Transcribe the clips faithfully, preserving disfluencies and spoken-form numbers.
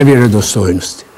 vjerodostojnosti.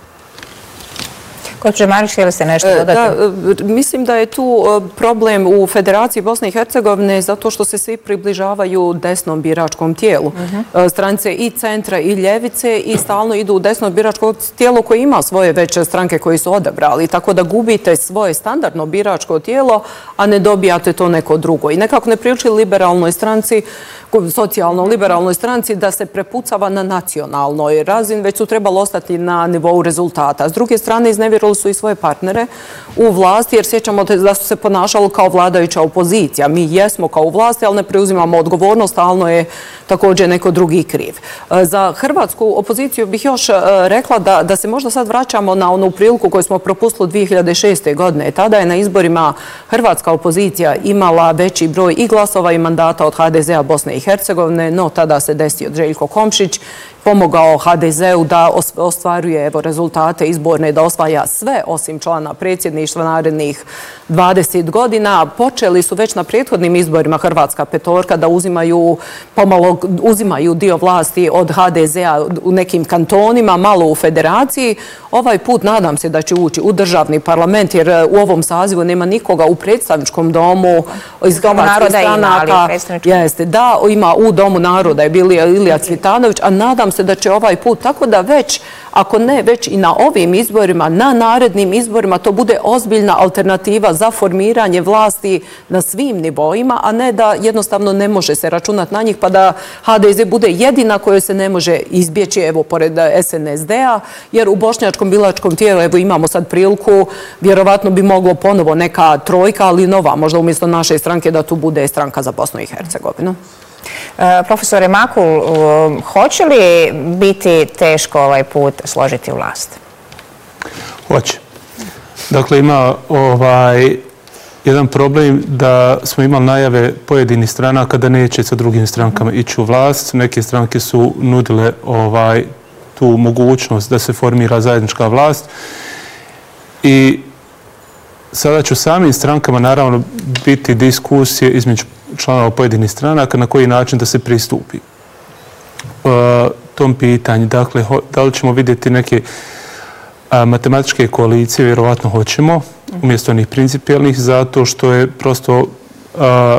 Gospođo Marić, htjeli ste nešto dodati? Da, mislim da je tu problem u Federaciji Bosne i Hercegovine zato što se svi približavaju desnom biračkom tijelu. Stranice i centra i ljevice i stalno idu u desno biračko tijelo koje ima svoje veće stranke koje su odabrali. Tako da gubite svoje standardno biračko tijelo, a ne dobijate to neko drugo. I nekako ne priliči liberalnoj stranci, socijalno-liberalnoj stranci da se prepucava na nacionalnoj razini, već su trebalo ostati na nivou rezultata. S druge strane, iznevjerili su i svoje partnere u vlasti, jer sjećamo da su se ponašali kao vladajuća opozicija. Mi jesmo kao u vlasti, ali ne preuzimamo odgovornost, stalno je također neko drugi kriv. Za hrvatsku opoziciju bih još rekla da, da se možda sad vraćamo na onu priliku koju smo propustili dvije hiljade šeste. godine. Tada je na izborima hrvatska opozicija imala veći broj i glasova i mandata od H D Z-a Bosne i Hercegovine, no tada se desio Željko Komšić, pomogao H D Z-u da ostvaruje evo, rezultate izborne, da osvaja sve osim člana predsjedništva narednih dvadeset godina. Počeli su već na prethodnim izborima Hrvatska petorka da uzimaju, pomalo, uzimaju dio vlasti od H D Z-a u nekim kantonima, malo u federaciji. Ovaj put nadam se da će ući u državni parlament, jer u ovom sazivu nema nikoga u predstavničkom domu iz hrvatskih stranaka. Jeste, da, ima u Domu naroda je bili Ilija Cvitanović, a nadam se da će ovaj put, tako da već, ako ne već i na ovim izborima, na narednim izborima, to bude ozbiljna alternativa za formiranje vlasti na svim nivoima, a ne da jednostavno ne može se računati na njih, pa da H D Z bude jedina koja se ne može izbjeći, evo, pored S N S D-a, jer u bošnjačkom bilačkom tijelu, evo, imamo sad priliku, vjerovatno bi moglo ponovo neka trojka, ali nova, možda umjesto naše stranke da tu bude stranka za Bosnu i Hercegovinu. Profesore Makul, hoće li biti teško ovaj put složiti vlast? Hoće. Dakle, ima ovaj jedan problem da smo imali najave pojedinih stranaka da neće sa drugim strankama ići u vlast. Neke stranke su nudile ovaj tu mogućnost da se formira zajednička vlast i sada će u samim strankama naravno biti diskusije između članova pojedinih stranaka na koji način da se pristupi uh, tom pitanju. Dakle, ho, da li ćemo vidjeti neke a, matematičke koalicije, vjerovatno hoćemo, umjesto onih principijalnih, zato što je prosto a,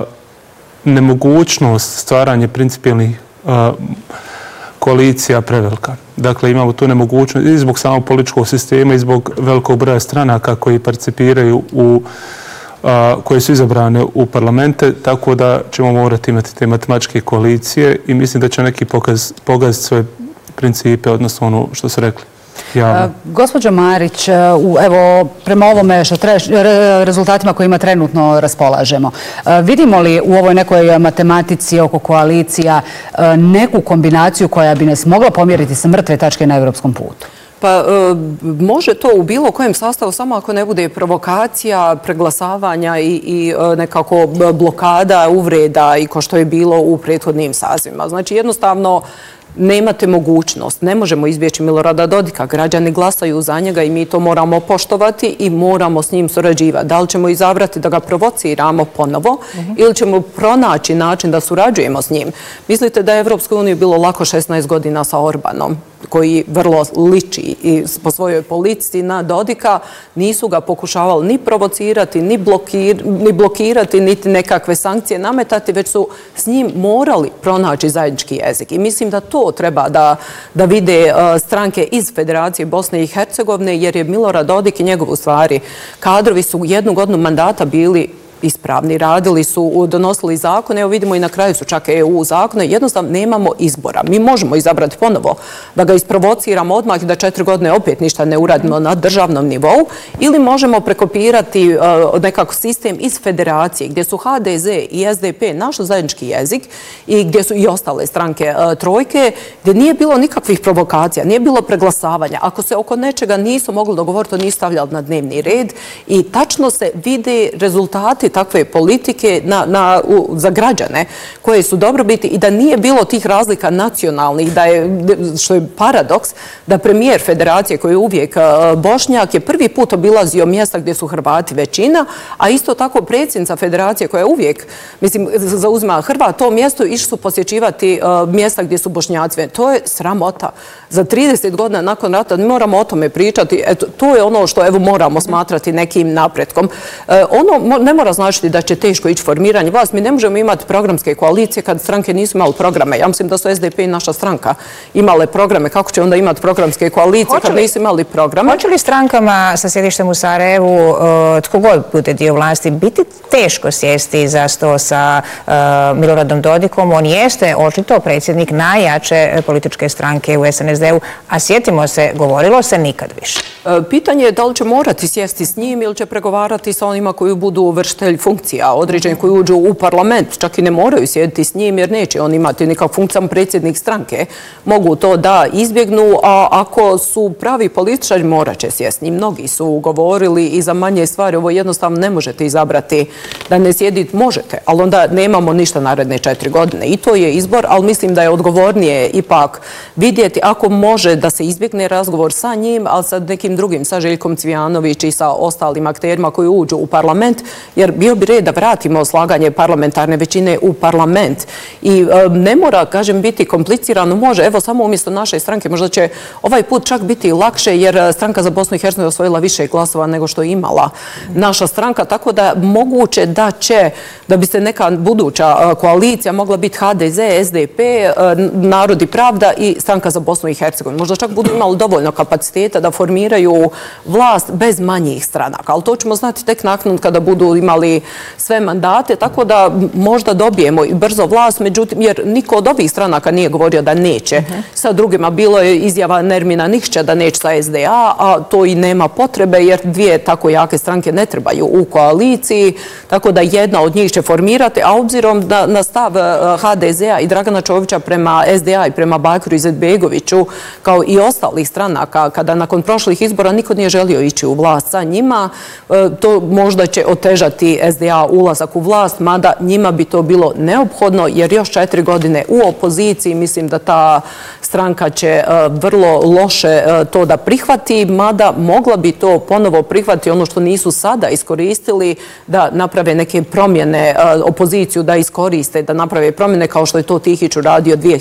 nemogućnost stvaranja principijalnih a, koalicija prevelika. Dakle, imamo tu nemogućnost i zbog samog političkog sistema i zbog velikog broja stranaka koji participiraju u koje su izabrane u parlamente, tako da ćemo morati imati te matematičke koalicije i mislim da će neki pogaziti svoje principe, odnosno ono što su rekli. Uh, gospođo Marić, uh, evo, prema ovome što tre, rezultatima kojima trenutno raspolažemo, uh, vidimo li u ovoj nekoj matematici oko koalicija uh, neku kombinaciju koja bi nas mogla pomjeriti sa mrtve tačke na evropskom putu? Pa može to u bilo kojem sastavu, samo ako ne bude provokacija, preglasavanja i, i nekako blokada, uvreda i ko što je bilo u prethodnim sazivima. Znači jednostavno nemate mogućnost, ne možemo izbjeći Milorada Dodika, građani glasaju za njega i mi to moramo poštovati i moramo s njim surađivati. Da li ćemo izabrati da ga provociramo ponovo uh-huh. ili ćemo pronaći način da surađujemo s njim? Mislite da je Evropskoj uniji bilo lako šesnaest godina sa Orbanom, koji vrlo liči i po svojoj politici na Dodika, nisu ga pokušavali ni provocirati, ni, blokir, ni blokirati, niti nekakve sankcije nametati, već su s njim morali pronaći zajednički jezik. I mislim da to treba da, da vide uh, stranke iz Federacije Bosne i Hercegovine, jer je Milorad Dodik i njegov u stvari kadrovi su jednu godinu mandata bili ispravni, radili su, donosili zakone, evo vidimo i na kraju su čak E U zakone, jednostavno nemamo izbora. Mi možemo izabrati ponovo da ga isprovociramo odmah i da četiri godine opet ništa ne uradimo na državnom nivou, ili možemo prekopirati uh, nekako sistem iz federacije gdje su H D Z i S D P našli zajednički jezik i gdje su i ostale stranke uh, trojke, gdje nije bilo nikakvih provokacija, nije bilo preglasavanja. Ako se oko nečega nisu mogli dogovoriti, to nisu stavljali na dnevni red i tačno se vide rezultati takve politike na, na, u, za građane koje su dobrobiti i da nije bilo tih razlika nacionalnih, da je, što je paradoks, da premijer federacije koji je uvijek Bošnjak je prvi put obilazio mjesta gdje su Hrvati većina, a isto tako predsjednica federacije koja je uvijek, mislim, zauzima Hrvat, to mjesto išli su posjećivati uh, mjesta gdje su Bošnjaci. To je sramota. Za trideset godina nakon rata ne moramo o tome pričati. Eto, to je ono što evo moramo smatrati nekim napretkom. Uh, ono ne mora značiti da će teško ići formiranje vlast. Mi ne možemo imati programske koalicije kad stranke nisu imali programe. Ja mislim da su S D P i naša stranka imale programe. Kako će onda imati programske koalicije kad nisu imali programe? Hoće li strankama sa sjedištem u Sarajevu, uh, tko god bude dio vlasti, biti teško sjesti za sto sa uh, Miloradom Dodikom? On jeste očito predsjednik najjače političke stranke u S N S D-u, a sjetimo se, govorilo se nikad više. Pitanje je da li će morati sjesti s njim ili će pregovarati sa onima koji budu vršitelj funkcija, određeni koji uđu u parlament, čak i ne moraju sjediti s njim jer neće on imati nikak funkciju predsjednik stranke. Mogu to da izbjegnu, a ako su pravi političari morat će sjesti s njim. Mnogi su govorili i za manje stvari, ovo jednostavno ne možete izabrati da ne sjediti, možete, ali onda nemamo ništa naredne četiri godine. I to je izbor, ali mislim da je odgovornije ipak vidjeti ako može da se izbjegne razgovor sa njim, ali sa nekim drugim, sa Željkom Cvijanović i sa ostalim akterima koji uđu u parlament, jer bio bi red da vratimo slaganje parlamentarne većine u parlament. I e, ne mora, kažem, biti komplicirano, može, evo samo umjesto naše stranke, možda će ovaj put čak biti lakše, jer stranka za Bosnu i Hercegovinu osvojila više glasova nego što je imala naša stranka, tako da moguće da će, da bi se neka buduća koalicija mogla biti H D Z, S D P, Narod i Pravda i stranka za Bosnu i Hercegovinu. Možda čak budu imali dovoljno kapaciteta da formiraju vlast bez manjih stranaka, ali to ćemo znati tek nakon kada budu imali sve mandate, tako da možda dobijemo i brzo vlast, međutim, jer niko od ovih stranaka nije govorio da neće. Uh-huh. Sa drugima bilo je izjava Nermina Nikšića da neće sa S D A, a to i nema potrebe jer dvije tako jake stranke ne trebaju u koaliciji, tako da jedna od njih će formirati, a obzirom da na stav H D Z-a i Dragana Čovića prema S D A i prema Bakiru Izetbegoviću, kao i ostalih stranaka, kada nakon prošlih izbora niko nije želio ići u vlast sa njima, to možda će otežati S D A ulazak u vlast, mada njima bi to bilo neophodno, jer još četiri godine u opoziciji, mislim da ta stranka će vrlo loše to da prihvati, mada mogla bi to ponovo prihvati ono što nisu sada iskoristili, da naprave neke promjene, opoziciju da iskoriste, da naprave promjene kao što je to Tihić uradio dvije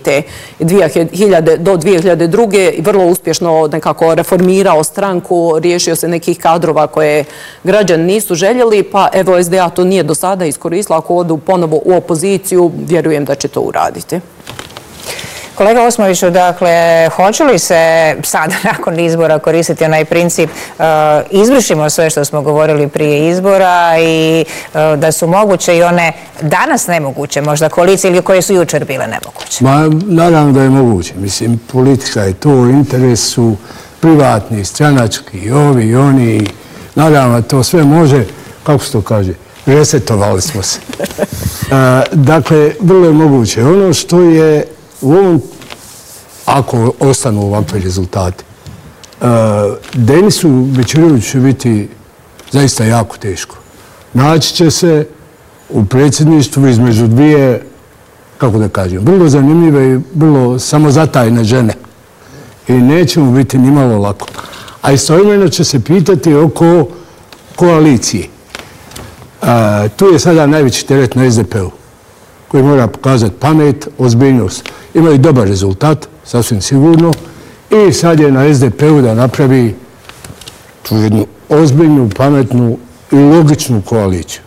hiljade do dvije hiljade druge i vrlo uspješno nekako reformirao stranku, riješio se nekih kadrova koje građani nisu željeli, pa evo S D A to nije do sada iskoristila, ako odu ponovo u opoziciju, vjerujem da će to uraditi. Kolega Osmoviću, dakle, hoće li se sada nakon izbora koristiti onaj princip uh, izvršimo sve što smo govorili prije izbora i uh, da su moguće i one danas nemoguće, možda koalicije ili koje su jučer bile nemoguće? Ma, naravno da je moguće. Mislim, politika je to, interes su privatni, stranački, ovi i oni. Naravno, to sve može, kako se to kaže, resetovali smo se. Uh, dakle, vrlo je moguće. Ono što je u ovom, ako ostanu ovakve rezultate, uh, Denisu Bećiroviću će biti zaista jako teško. Naći će se u predsjedništvu između dvije, kako da kažem, vrlo zanimljive i vrlo samozatajne žene. I neće mu biti nimalo lako. A istovremeno će se pitati oko koalicije. Uh, tu je sada najveći teret na S D P-u, koji mora pokazati pamet, ozbiljnost. Imaju dobar rezultat, sasvim sigurno, i sad je na S D P-u da napravi tu jednu ozbiljnu, pametnu i logičnu koaliciju.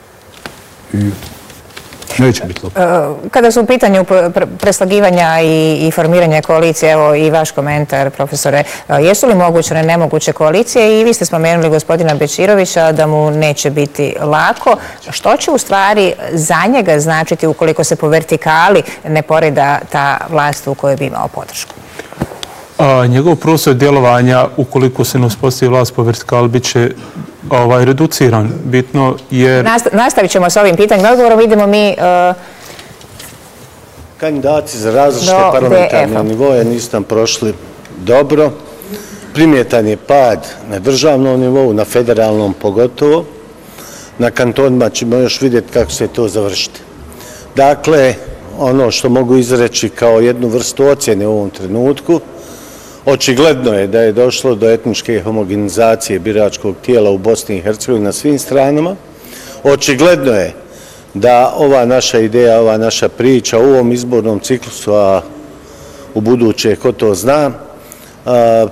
I neće biti lako. Kada su u pitanju preslagivanja i formiranja koalicije, evo i vaš komentar, profesore, jesu li moguće, ne nemoguće koalicije? I vi ste spomenuli gospodina Bećirovića da mu neće biti lako. Što će u stvari za njega značiti ukoliko se po vertikali ne poreda ta vlast u kojoj bi imao podršku? A, njegov prostor djelovanja, ukoliko se ne uspostavi vlast po vertikali, bit će ovaj, reduciran. Bitno jer... Nastavit ćemo s ovim pitanjem. Odgovorom idemo mi... Uh... Kandidati za različite parlamentarne nivoje nisu nam prošli dobro. Primjetan je pad na državnom nivou, na federalnom pogotovo. na kantonima ćemo još vidjeti kako se to završiti. Dakle, ono što mogu izreći kao jednu vrstu ocjene u ovom trenutku, očigledno je da je došlo do etničke homogenizacije biračkog tijela u Bosni i Hercegovini na svim stranama. Očigledno je da ova naša ideja, ova naša priča u ovom izbornom ciklusu, a u buduće ko to zna,